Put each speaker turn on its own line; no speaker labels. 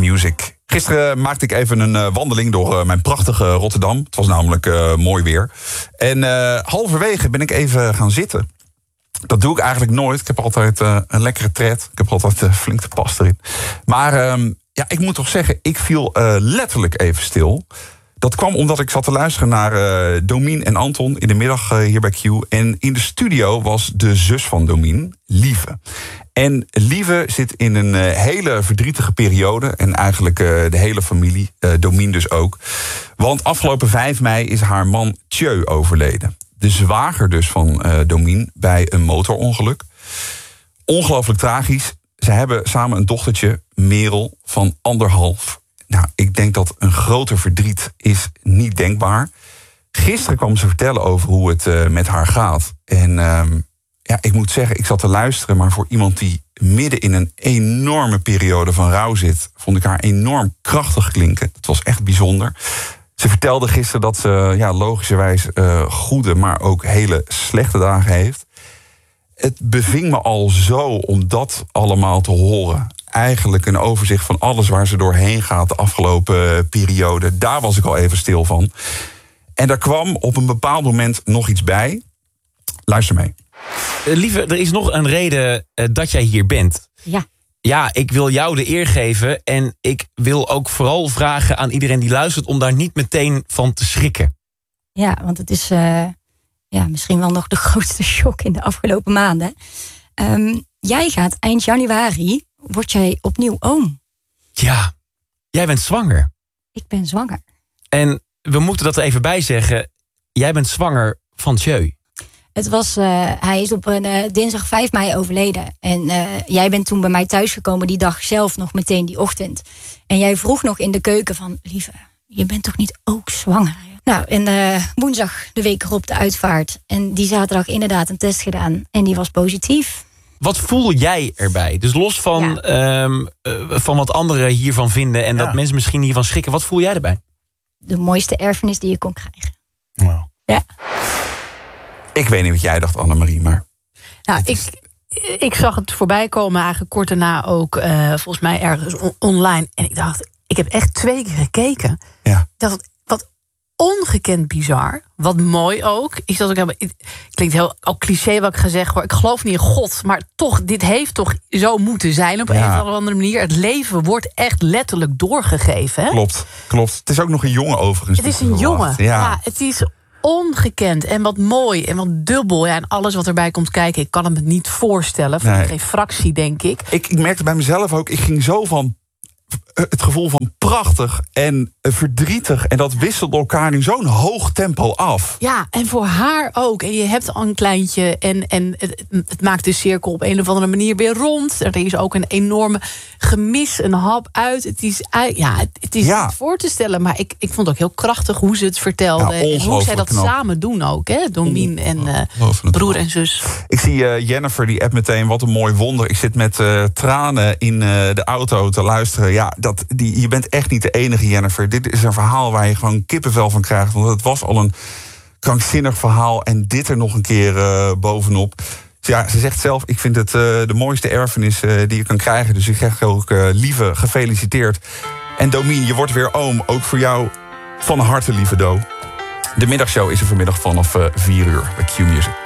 Q-Music. Gisteren maakte ik even een wandeling door mijn prachtige Rotterdam. Het was namelijk mooi weer. En halverwege ben ik even gaan zitten. Dat doe ik eigenlijk nooit. Ik heb altijd een lekkere tred. Ik heb altijd flink de pas erin. Maar ik moet toch zeggen, ik viel letterlijk even stil. Dat kwam omdat ik zat te luisteren naar Domien en Anton in de middag hier bij Q. En in de studio was de zus van Domien, Lieve. En Lieve zit in een hele verdrietige periode. En eigenlijk de hele familie, Domien dus ook. Want afgelopen 5 mei is haar man Tjeu overleden. De zwager dus van Domien bij een motorongeluk. Ongelooflijk tragisch. Ze hebben samen een dochtertje, Merel, van 1,5. Nou, ik denk dat een groter verdriet is niet denkbaar. Gisteren kwam ze vertellen over hoe het met haar gaat. En ik moet zeggen, ik zat te luisteren, maar voor iemand die midden in een enorme periode van rouw zit, vond ik haar enorm krachtig klinken. Het was echt bijzonder. Ze vertelde gisteren dat ze logischerwijs goede, maar ook hele slechte dagen heeft. Het beving me al zo om dat allemaal te horen. Eigenlijk een overzicht van alles waar ze doorheen gaat de afgelopen periode. Daar was ik al even stil van. En daar kwam op een bepaald moment nog iets bij. Luister mee.
Lieve, er is nog een reden dat jij hier bent.
Ja.
Ja, ik wil jou de eer geven. En ik wil ook vooral vragen aan iedereen die luistert om daar niet meteen van te schrikken.
Ja, want het is misschien wel nog de grootste shock in de afgelopen maanden. Jij gaat eind januari, word jij opnieuw oom.
Ja, jij bent zwanger.
Ik ben zwanger.
En we moeten dat er even bij zeggen. Jij bent zwanger van Tjeu.
Het was, hij is op een dinsdag 5 mei overleden. En jij bent toen bij mij thuisgekomen die dag zelf nog meteen die ochtend. En jij vroeg nog in de keuken van, lieve, je bent toch niet ook zwanger? Nou, en woensdag de week erop de uitvaart. En die zaterdag inderdaad een test gedaan. En die was positief.
Wat voel jij erbij? Dus los van, van wat anderen hiervan vinden en dat mensen misschien hiervan schrikken. Wat voel jij erbij?
De mooiste erfenis die je kon krijgen.
Wow.
Ja.
Ik weet niet wat jij dacht, Annemarie, maar...
Nou, ik zag het voorbij komen eigenlijk kort daarna ook, volgens mij ergens online. En ik dacht, ik heb echt 2 keer gekeken.
Ja.
Ik dacht, wat ongekend bizar. Wat mooi ook. Is dat ook helemaal, het klinkt heel al cliché wat ik ga zeggen, hoor. Ik geloof niet in God, maar toch, dit heeft toch zo moeten zijn op een of andere manier. Het leven wordt echt letterlijk doorgegeven. Hè?
Klopt. Het is ook nog een jongen overigens.
Het is een jongen. Ja, het is ongekend en wat mooi en wat dubbel. Ja, en alles wat erbij komt kijken, ik kan het me niet voorstellen. Voor geen fractie, denk ik.
Ik merkte bij mezelf ook, ik ging zo van het gevoel van prachtig en verdrietig. En dat wisselde elkaar in zo'n hoog tempo af.
Ja, en voor haar ook. En je hebt al een kleintje en het maakt de cirkel op een of andere manier weer rond. Er is ook een enorme gemis, een hap uit. Het is niet voor te stellen. Maar ik vond het ook heel krachtig hoe ze het vertelde. En hoe zij dat samen doen ook. Hè? Domien en broer en zus.
Ik zie Jennifer, die appt meteen, wat een mooi wonder. Ik zit met tranen in de auto te luisteren. Ja, je bent echt niet de enige, Jennifer. Dit is een verhaal waar je gewoon kippenvel van krijgt. Want het was al een krankzinnig verhaal. En dit er nog een keer bovenop. Dus ja, ze zegt zelf, ik vind het de mooiste erfenis die je kan krijgen. Dus ik zeg ook, lieve, gefeliciteerd. En Domien, je wordt weer oom. Ook voor jou van harte, lieve Do. De middagshow is er vanmiddag vanaf 4 uur bij Q-Music.